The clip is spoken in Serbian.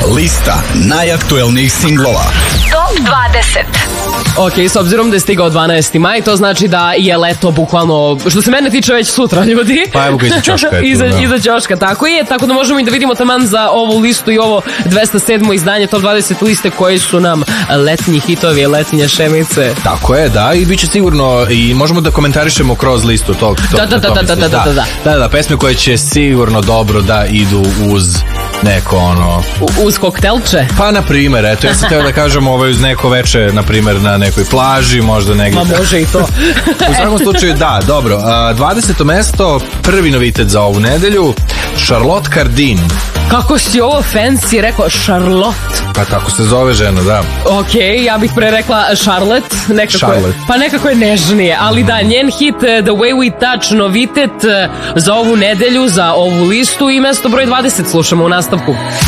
Lista najaktuelnijih singlova. Top 20. Ok, s obzirom da je stigao 12. maj, to znači da je leto bukvalno, što se mene tiče, već sutra, ljudi. Pa evo ga iza ćoška. Iza ćoška, tako je. Tako da možemo i da vidimo taman za ovu listu i ovo 207. izdanje Top 20 liste koji su nam letnji hitovi, letnje šemice. Tako je, da, i bit će sigurno, i možemo da komentarišemo kroz listu tog. Da, pesme koje će sigurno dobro da idu uz neko ono... Uz koktelče? Pa, na primer, eto, ja sam teo da kažem uz neko veče, na primer, na nekoj plaži, možda negdje. Ma može i to. U svakom slučaju, da, dobro. 20. mesto, prvi novitet za ovu nedelju, Charlotte Cardin. Kako si ovo fancy rekao, Charlotte? Pa tako se zove žena, da. Ok, ja bih pre rekla Charlotte. Pa nekako je nežnije, ali da, njen hit The Way We Touch, novitet za ovu nedelju, za ovu listu i mesto broj 20 slušamo u nastavku.